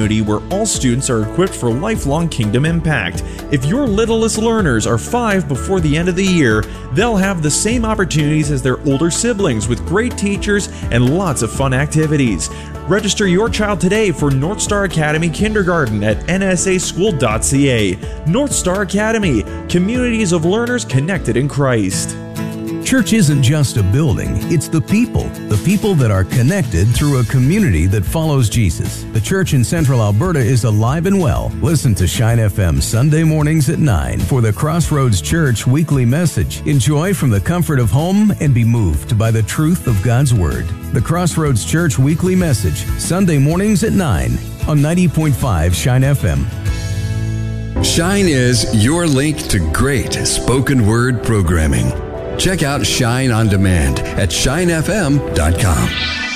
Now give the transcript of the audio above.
community where all students are equipped for lifelong kingdom impact. If your littlest learners are 5 before the end of the year, they'll have the same opportunities as their older siblings with great teachers and lots of fun activities. Register your child today for North Star Academy Kindergarten at nsaschool.ca. North Star Academy, communities of learners connected in Christ. Church isn't just a building, it's the people that are connected through a community that follows Jesus. The church in Central Alberta is alive and well. Listen to Shine FM Sunday mornings at 9 for the Crossroads Church weekly message. Enjoy from the comfort of home and be moved by the truth of God's Word. The Crossroads Church weekly message, Sunday mornings at 9 on 90.5 Shine FM. Shine is your link to great spoken word programming. Check out Shine on Demand at shinefm.com.